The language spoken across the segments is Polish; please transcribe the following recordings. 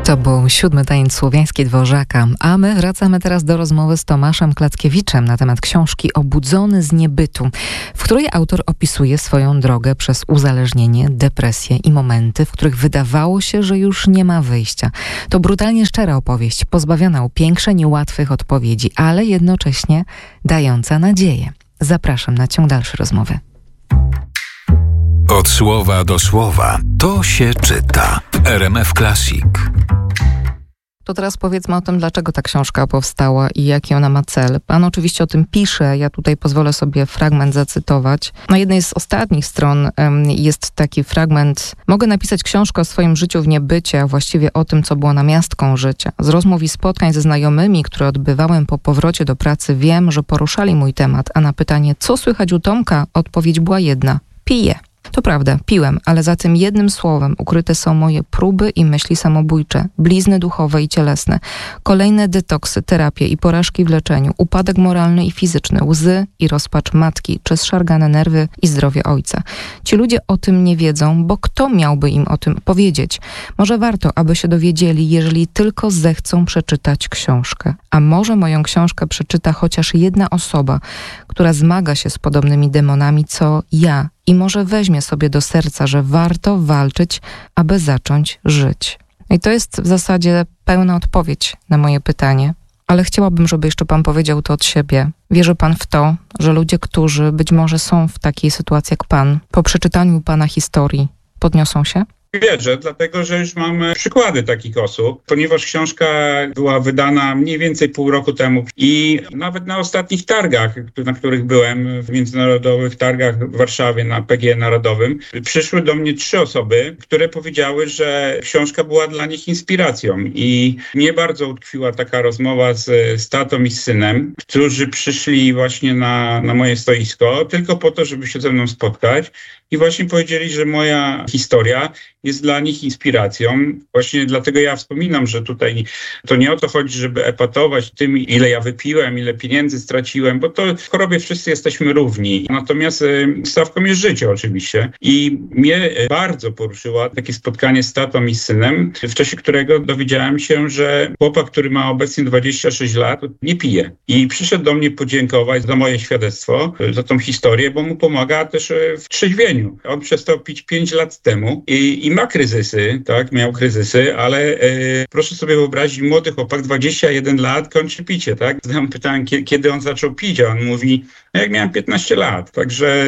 To był 7. taniec słowiański Dworzaka, a my wracamy teraz do rozmowy z Tomaszem Klackiewiczem na temat książki Obudzony z niebytu, w której autor opisuje swoją drogę przez uzależnienie, depresję i momenty, w których wydawało się, że już nie ma wyjścia. To brutalnie szczera opowieść, pozbawiona upiększeń i łatwych odpowiedzi, ale jednocześnie dająca nadzieję. Zapraszam na ciąg dalszy rozmowy. Od słowa do słowa. To się czyta. RMF Classic. To teraz powiedzmy o tym, dlaczego ta książka powstała i jaki ona ma cel. Pan oczywiście o tym pisze, ja tutaj pozwolę sobie fragment zacytować. Na jednej z ostatnich stron jest taki fragment: mogę napisać książkę o swoim życiu w niebycie, a właściwie o tym, co było namiastką życia. Z rozmów i spotkań ze znajomymi, które odbywałem po powrocie do pracy, wiem, że poruszali mój temat, a na pytanie, co słychać u Tomka, odpowiedź była jedna: piję. To prawda, piłem, ale za tym jednym słowem ukryte są moje próby i myśli samobójcze, blizny duchowe i cielesne, kolejne detoksy, terapie i porażki w leczeniu, upadek moralny i fizyczny, łzy i rozpacz matki, czy zszargane nerwy i zdrowie ojca. Ci ludzie o tym nie wiedzą, bo kto miałby im o tym powiedzieć? Może warto, aby się dowiedzieli, jeżeli tylko zechcą przeczytać książkę. A może moją książkę przeczyta chociaż jedna osoba, która zmaga się z podobnymi demonami, co ja, i może weźmie sobie do serca, że warto walczyć, aby zacząć żyć. I to jest w zasadzie pełna odpowiedź na moje pytanie, ale chciałabym, żeby jeszcze pan powiedział to od siebie. Wierzy pan w to, że ludzie, którzy być może są w takiej sytuacji jak pan, po przeczytaniu pana historii, podniosą się? Wierzę, dlatego że już mamy przykłady takich osób, ponieważ książka była wydana mniej więcej pół roku temu i nawet na ostatnich targach, na których byłem, w międzynarodowych targach w Warszawie na PGE Narodowym, przyszły do mnie 3 osoby, które powiedziały, że książka była dla nich inspiracją i mnie bardzo utkwiła taka rozmowa z tatą i z synem, którzy przyszli właśnie na moje stoisko tylko po to, żeby się ze mną spotkać i właśnie powiedzieli, że moja historia jest dla nich inspiracją. Właśnie dlatego ja wspominam, że tutaj to nie o to chodzi, żeby epatować tym, ile ja wypiłem, ile pieniędzy straciłem, bo to w chorobie wszyscy jesteśmy równi. Natomiast stawką jest życie oczywiście. I mnie bardzo poruszyło takie spotkanie z tatą i z synem, w czasie którego dowiedziałem się, że chłopak, który ma obecnie 26 lat, nie pije. I przyszedł do mnie podziękować za moje świadectwo, za tą historię, bo mu pomaga też w trzeźwieniu. On przestał pić 5 lat temu i ma kryzysy, tak, miał kryzysy, ale proszę sobie wyobrazić, młody chłopak, 21 lat, kończy picie, tak. Zadałem pytanie, kiedy on zaczął pić, a on mówi, no jak miałem 15 lat, także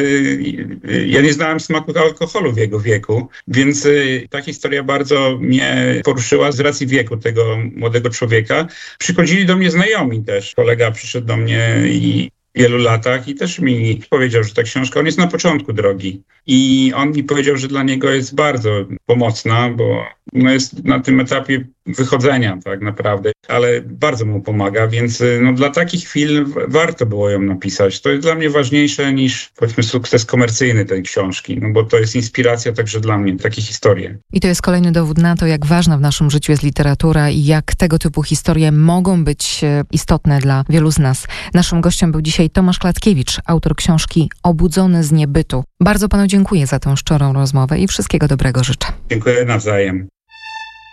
ja nie znałem smaku alkoholu w jego wieku, więc ta historia bardzo mnie poruszyła z racji wieku tego młodego człowieka. Przychodzili do mnie znajomi też, kolega przyszedł do mnie i wielu latach i też mi powiedział, że ta książka, on jest na początku drogi i on mi powiedział, że dla niego jest bardzo pomocna, bo jest na tym etapie wychodzenia tak naprawdę, ale bardzo mu pomaga, więc dla takich chwil warto było ją napisać. To jest dla mnie ważniejsze niż, powiedzmy, sukces komercyjny tej książki, bo to jest inspiracja także dla mnie, takie historie. I to jest kolejny dowód na to, jak ważna w naszym życiu jest literatura i jak tego typu historie mogą być istotne dla wielu z nas. Naszym gościem był dzisiaj Tomasz Klackiewic, autor książki Obudzony z niebytu. Bardzo panu dziękuję za tę szczerą rozmowę i wszystkiego dobrego życzę. Dziękuję nawzajem.